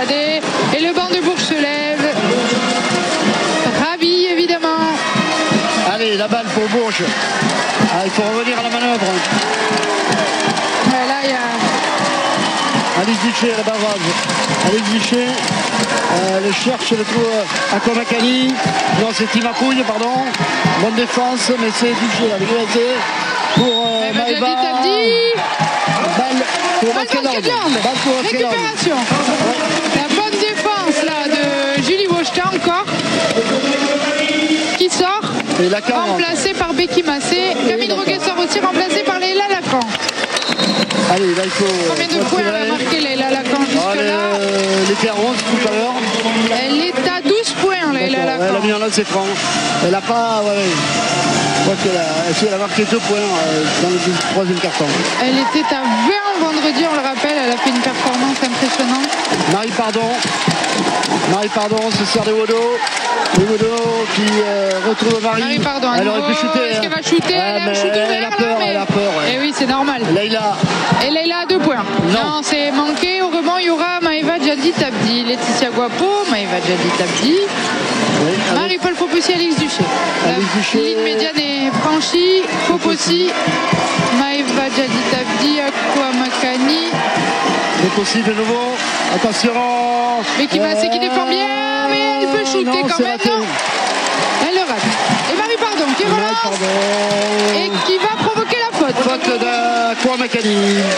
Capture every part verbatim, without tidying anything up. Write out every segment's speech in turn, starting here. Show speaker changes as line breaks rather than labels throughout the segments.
Sadé. Et le banc de Bourges se lève. Ravi, évidemment.
Allez, la balle pour Bourges. Ah, il faut revenir à la manœuvre.
Ouais, là, il y a...
Alice Duché à la barrage. Alice Duché euh, le cherche le trou à Komakani. Non, c'est Timapouille, pardon. Bonne défense, mais c'est Duché là, pour euh, Maëva. Balle pour Baskeland.
Récupération. Ouais. La bonne défense là de Julie Wojta encore. Qui sort.
Et Lacan,
remplacé par Becky Massé. Camille Droguet sort aussi, remplacé par Leïla Lacan.
Allez, là il faut.
Combien de points elle a marqué Leïla Lacan jusque-là?
Elle était à onze tout à l'heure.
Elle est à douze points, Leïla Lacan.
Elle a mis en c'est franc. Elle a pas. Ouais, ouais. Je crois qu'elle a, elle a marqué deux points euh, dans le troisième carton.
Elle était à vingt vendredi, on le rappelle. Elle a fait une performance impressionnante.
Marie Pardon. Marie Pardon se sert de Wodo. Le Wodo qui euh, retrouve Marie.
Marie Pardon.
Elle aurait pu shooter.
Est-ce
hein.
qu'elle va shooter?
Ah,
Elle a un shoot ouvert,
elle a peur,
là, mais...
elle a peur. Ouais.
Et oui, c'est normal.
Leïla.
Et Leïla a deux points.
Non,
non c'est manqué. Au rebond, il y aura Maëva Djadi Tabdi, Laetitia Guapo, Maëva Djadi Tabdi, oui, Marie-Paul Fopossi, Alex Duché.
Alex
La
Duché.
ligne médiane est franchie. Fopossi, Maëva Djadi Tabdi, Akwamakani.
C'est possible de nouveau. Attention.
Becky Massé euh... qui défend bien, mais elle peut shooter
non,
quand même.
Raté.
Non. Elle le rate. Et Marie Pardon qui relance et qui va provoquer la faute.
Faute d'Akwamakani.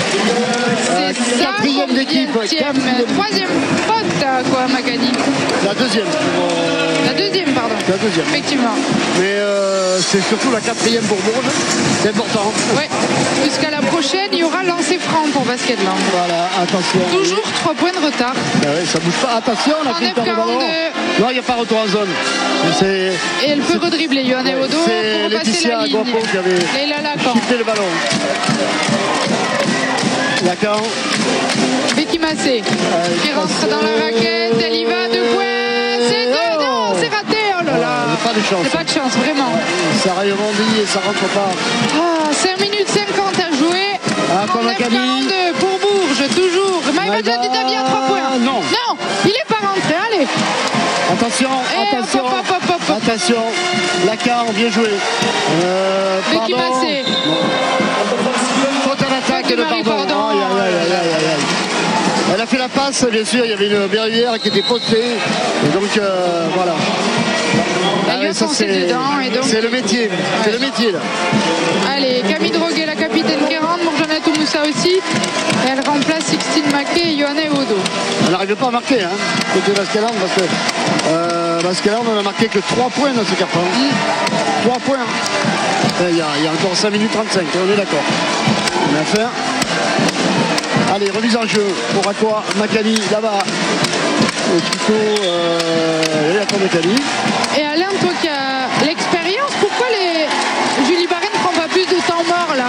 C'est ça.
Quatrième d'équipe.
Troisième faute d'Akwamakani.
La deuxième.
La deuxième, pardon.
La deuxième.
Effectivement.
Mais euh, c'est surtout la quatrième pour Bourges. C'est important.
Oui. Jusqu'à la prochaine, il y aura lancé franc pour Basketland.
Voilà, attention.
Toujours trois points de retard.
Ah oui, ça bouge pas. Attention, on a pris le temps de ballon. Non, il n'y a pas retour en zone.
Et elle peut redribbler. Yohann
ouais,
Odo
c'est
pour repasser la ligne.
Guapo qui avait
Leïla Lacan.
shooté le ballon. Lacan.
Becky Massé euh, qui rentre passe... dans la raquette. Elle y va, deux points. C'est deux. Oh non, c'est raté. Oh là là.
C'est pas de chance.
C'est pas de chance, vraiment.
Ça rebondit et ça rentre pas.
Ah, cinq minutes cinquante à jouer.
Ah,
quarante-deux pour Bourges, toujours. Maëva Djadi Tabdi à trois points.
Non.
Non, il est pas rentré. Allez.
Attention,
et
attention.
Hop, hop, hop, hop.
Attention. Lacan, bien joué. Euh,
Becky Massé.
Faute à l'attaque de Pardon.
Pardon.
Aïe, aïe, aïe, aïe, aïe. Elle a fait la passe, bien sûr. Il y avait une berrière qui était postée. Et donc, euh, voilà.
Elle lui a foncé dedans. Et donc...
C'est le métier. Ouais. C'est le métier, là.
Allez, Camille Droguet, la capitaine qui rentre. Morjana Toumoussa aussi. Elle remplace Sixtine Maquet et Yohann Odo.
On n'arrive pas à marquer, hein, côté Baskeland, parce que euh, Baskeland, on n'a marqué que trois points dans ce carton. Mm. trois points. Il y, a, il y a encore cinq minutes trente-cinq, on est d'accord. On a affaire. Allez, remise en jeu pour Aqua Makani, là-bas. Plutôt, euh, il y a Aqua Makani.
Et Alain, toi qui as l'expérience, pourquoi les Julie Barré ne prend pas plus de temps mort, là?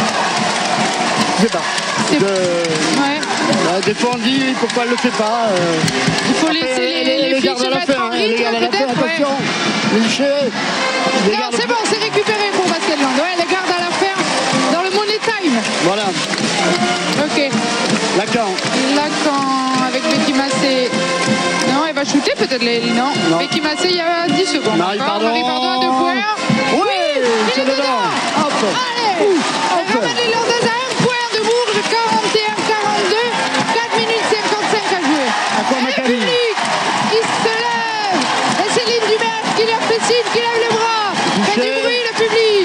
Je sais pas. De...
Ouais.
Bah, des fois on dit pourquoi elle le fait pas. Euh...
Il faut laisser Après, les, les, les, les filles se mettre en rythme, peut-être.
Attention, ouais.
Non, c'est bon, c'est récupéré pour Basketland. Ouais, les gardes à la fin dans le money time.
Voilà.
Ok.
Lacan.
Lacan avec Becky Massé. Non, elle va shooter peut-être les. Non. non. Becky Massé, il y a dix secondes.
Marie Pardon.
Marie Pardon à deux points.
Oui,
oui il est dedans. dedans.
Hop.
Allez. Ouf. Elle ramène les Landaises à un point de Bourges. quarante et un quarante-deux. quatre minutes cinquante-cinq à jouer.
Et le
public qui se lève. Et Céline Dumer qui leur fait signe, qui lève les bras. Fait du bruit le public.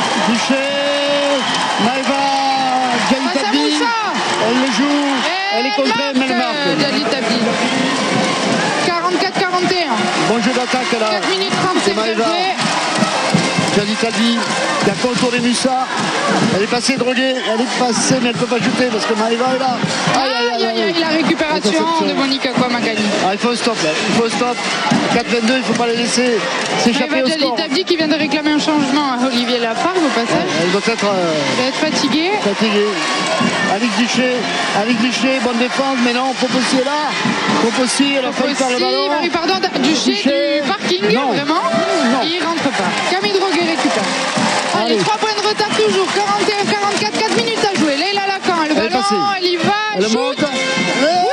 Duché. Maëva Djadi Tabdi. Elle le joue.
Et
elle est contrée, mais elle marque.
Djadi Tabdi. quarante-quatre quarante et un.
Bon jeu d'attaque là.
quatre minutes trente-cinq à jouer.
Djadi Tabdi qui a contourné Musa. Elle est passée droguée, elle est passée mais elle ne peut pas shooter parce que Maëva est là.
Aïe aïe aïe aïe, la récupération de Monica Akwamakani.
Ah, il faut un stop là, il faut un stop. quatre vingt-deux, il ne faut pas les laisser s'échapper au score.
Djadi Tabdi qui vient de réclamer un changement à Olivier Lafargue au passage.
Elle doit être, euh,
elle doit être fatiguée.
Fatiguée. Alix Duché, Alix Duché, bonne défense, mais non, Fopossi est là. Fopossi, elle a failli faire le ballon.
Marie Pardon, Duché, Duché du parking, non. Vraiment non. Il ne rentre pas. Camille Droguet récupère. Allez, Allez. trois points de retard toujours, quarante et un quarante-quatre, quatre minutes à jouer. Leïla Lacan, le ballon, elle y va, elle, elle monte.